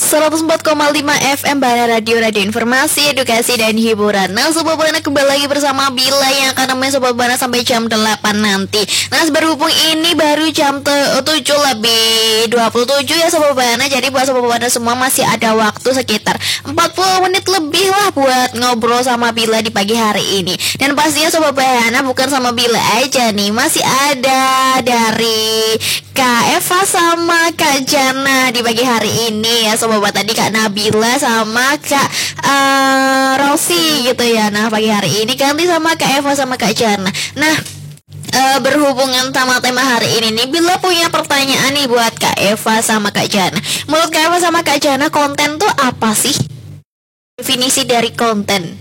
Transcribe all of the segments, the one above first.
104,5 FM Bara Radio Informasi, Edukasi dan Hiburan. Nah, Sobat Bana kembali lagi bersama Bila yang akan nemenin Sobat Bana sampai jam 8 nanti. Nah, berhubung ini baru jam 7 lebih 27 ya Sobat Bana. Jadi buat Sobat Bana semua masih ada waktu sekitar 40 menit lebih lah buat ngobrol sama Bila di pagi hari ini. Dan pastinya Sobat Bana bukan sama Bila aja nih, masih ada dari Kak Eva sama Kak Jana di pagi hari ini ya Sobat Bana. Tadi Kak Nabila sama Kak Rosi gitu ya. Nah pagi hari ini ganti sama Kak Eva sama Kak Jana. Nah berhubungan sama tema hari ini nih, Bila punya pertanyaan nih buat Kak Eva sama Kak Jana. Menurut Kak Eva sama Kak Jana, konten tuh apa sih? Definisi dari konten.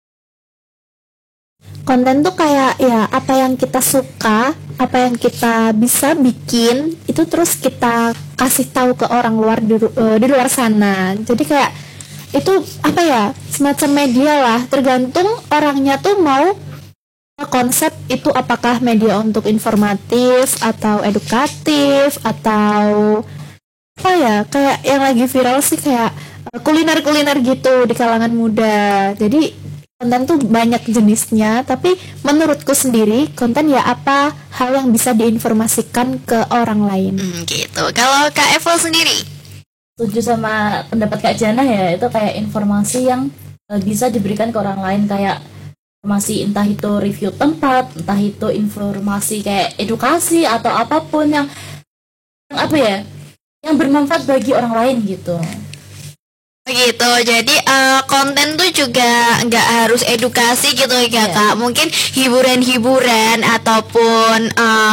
Konten tuh kayak ya apa yang kita suka, apa yang kita bisa bikin itu terus kita kasih tahu ke orang luar di luar sana. Jadi kayak itu apa ya, semacam media lah, tergantung orangnya tuh mau konsep itu apakah media untuk informatif atau edukatif atau apa ya, kayak yang lagi viral sih kayak kuliner-kuliner gitu di kalangan muda. Jadi konten tuh banyak jenisnya, tapi menurutku sendiri konten ya apa hal yang bisa diinformasikan ke orang lain. Gitu. Kalau Kak Eva sendiri? Setuju sama pendapat Kak Jana ya, itu kayak informasi yang bisa diberikan ke orang lain, kayak informasi entah itu review tempat, entah itu informasi kayak edukasi atau apapun yang apa ya, yang bermanfaat bagi orang lain gitu. Begitu, jadi konten tuh juga nggak harus edukasi gitu ya Kak. Mungkin hiburan-hiburan ataupun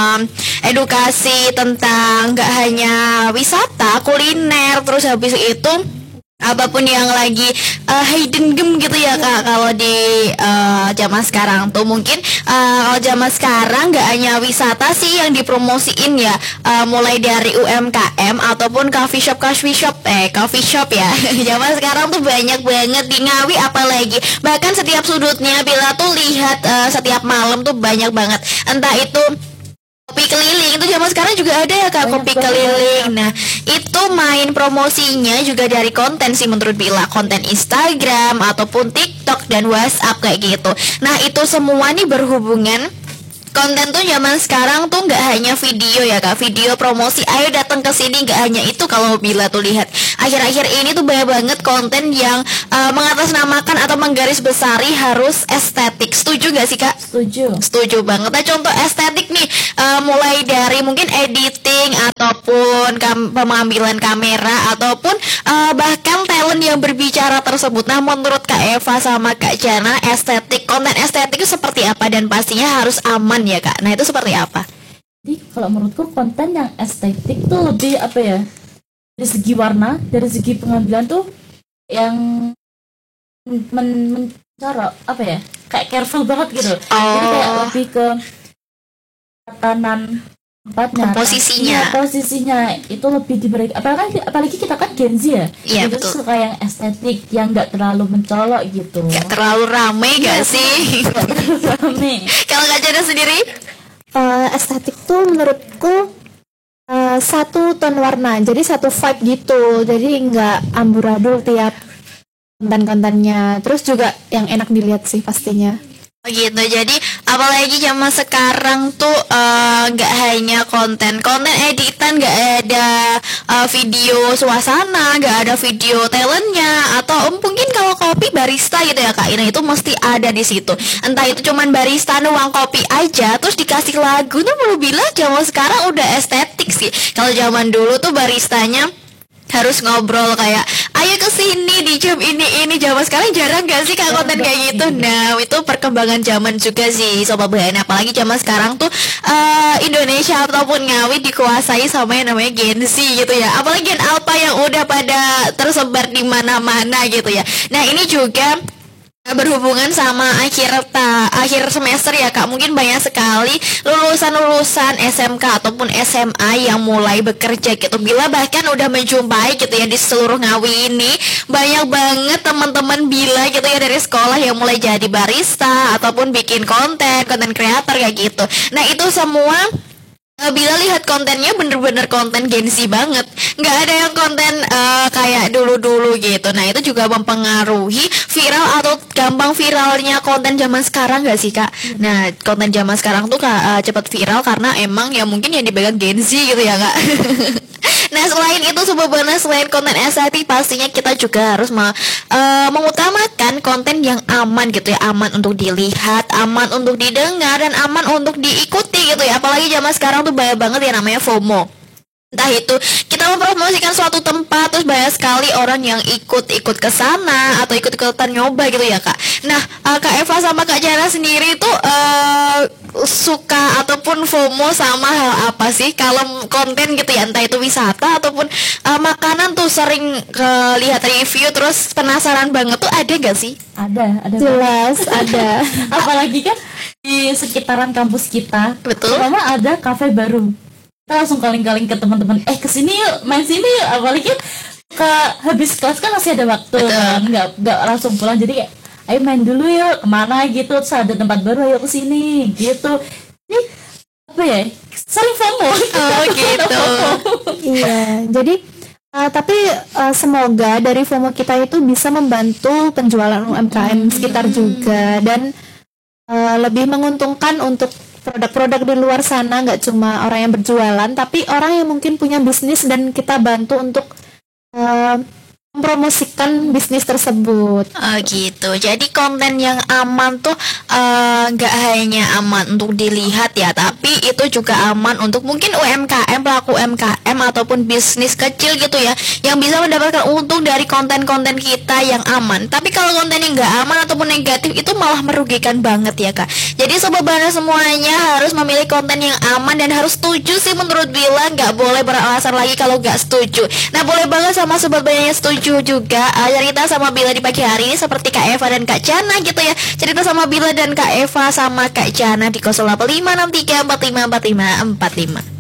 edukasi tentang nggak hanya wisata, kuliner, terus habis itu apapun yang lagi hidden gem gitu ya Kak. Kalau di zaman sekarang tuh mungkin kalau zaman sekarang nggak hanya wisata sih yang dipromosiin ya, mulai dari UMKM ataupun coffee shop ya. Zaman sekarang tuh banyak banget di Ngawi, apalagi bahkan setiap sudutnya Bila tuh lihat setiap malam tuh banyak banget, entah itu kopi keliling, itu zaman sekarang juga ada ya Kak, kopi keliling. Nah itu main promosinya juga dari konten sih menurut Bila, konten Instagram ataupun TikTok dan WhatsApp kayak gitu. Nah itu semua nih berhubungan. Konten tuh zaman sekarang tuh nggak hanya video ya Kak, video promosi, ayo datang ke sini, nggak hanya itu. Kalau Bila tuh lihat akhir-akhir ini tuh banyak banget konten yang mengatasnamakan atau menggarisbesari harus estetik. Setuju nggak sih Kak? Setuju banget. Nah contoh estetik nih, mulai dari mungkin editing ataupun pengambilan kamera ataupun bahkan talent yang berbicara tersebut. Nah menurut Kak Eva sama Kak Jana, konten estetik itu seperti apa, dan pastinya harus aman ya Kak. Nah itu seperti apa? Jadi kalau menurutku konten yang estetik tuh lebih apa ya, dari segi warna, dari segi pengambilan tuh yang mencara apa ya, kayak careful banget gitu. Jadi kayak lebih ke tatanan tempatnya, posisinya itu lebih diberikan. Apalagi kita kan Gen Z ya, iya, itu betul. suka yang estetik yang nggak terlalu mencolok gitu, Gak terlalu rame gak sih? Kalau Kak Jana sendiri? Estetik tuh menurutku satu ton warna, jadi satu vibe gitu, jadi nggak amburadul tiap konten-kontennya. Terus juga yang enak dilihat sih pastinya. Begitu, jadi apalagi zaman sekarang tuh nggak hanya konten editan, nggak ada video suasana, nggak ada video talentnya, atau mungkin kalau kopi barista gitu ya Kak, nah itu mesti ada di situ. Entah itu cuman barista nuang kopi aja terus dikasih lagu, tuh perlu bilang zaman sekarang udah estetik sih. Kalau zaman dulu tuh baristanya harus ngobrol kayak ayo kesini di jam ini. Zaman sekarang jarang gak sih Kak konten kayak gitu. Nah itu perkembangan zaman juga sih Sobat Bana. Apalagi zaman sekarang tuh Indonesia ataupun Ngawi dikuasai sama yang namanya Gen Z gitu ya. Apalagi Gen Alpha yang udah pada tersebar di mana-mana gitu ya. Nah ini juga berhubungan sama akhir semester ya Kak. Mungkin banyak sekali lulusan SMK ataupun SMA yang mulai bekerja gitu. Bila bahkan udah menjumpai gitu ya di seluruh Ngawi ini banyak banget teman-teman Bila gitu ya dari sekolah yang mulai jadi barista ataupun bikin konten kreator kayak gitu. Nah itu semua Bila lihat kontennya bener-bener konten Gen Z banget. Nggak ada yang konten kayak kayak dulu-dulu gitu. Nah itu juga mempengaruhi viral atau gampang viralnya konten zaman sekarang gak sih Kak? Nah konten zaman sekarang tuh cepat viral karena emang ya mungkin yang dipegang Gen Z gitu ya Kak. Nah selain itu sebenarnya selain konten estetik pastinya kita juga harus mengutamakan konten yang aman gitu ya, aman untuk dilihat, aman untuk didengar, dan aman untuk diikuti gitu ya. Apalagi zaman sekarang tuh banyak banget ya namanya FOMO. Entah itu kita mempromosikan suatu tempat terus banyak sekali orang yang ikut-ikut ke sana atau ikut-ikutan nyoba gitu ya Kak. Nah Kak Eva sama Kak Jana sendiri tuh suka ataupun FOMO sama hal apa sih kalau konten gitu ya, entah itu wisata ataupun makanan tuh sering lihat review terus penasaran banget tuh, ada gak sih? Ada Jelas ada. apalagi kan di sekitaran kampus kita, Betul. mama ada kafe baru, kita langsung kaling-kaling ke teman-teman, kesini yuk, main sini yuk. Apalagi ke habis kelas kan masih ada waktu kan, nggak langsung pulang, jadi kayak ayo main dulu yuk kemana gitu, terus ada tempat baru ayo kesini gitu. Jadi apa ya, sering FOMO. Oh gitu. Iya, jadi tapi semoga dari FOMO kita itu bisa membantu penjualan UMKM sekitar juga, dan lebih menguntungkan untuk produk-produk di luar sana, nggak cuma orang yang berjualan tapi orang yang mungkin punya bisnis dan kita bantu untuk mempromosikan bisnis tersebut. Oh gitu. Jadi konten yang aman tuh nggak hanya aman untuk dilihat ya, tapi itu juga aman untuk mungkin UMKM, pelaku UMKM ataupun bisnis kecil gitu ya, yang bisa mendapatkan untung dari konten-konten kita yang aman. Tapi kalau konten yang nggak aman ataupun negatif itu malah merugikan banget ya Kak. Jadi Sobat Bana semuanya harus memilih konten yang aman dan harus setuju sih menurut Bila, nggak boleh beralasan lagi kalau nggak setuju. Nah boleh banget sama Sobat Bana yang setuju juga cerita sama Bila di pagi hari ini seperti Kak Eva dan Kak Jana gitu ya. Cerita sama Bila dan Kak Eva sama Kak Jana di 085634545545.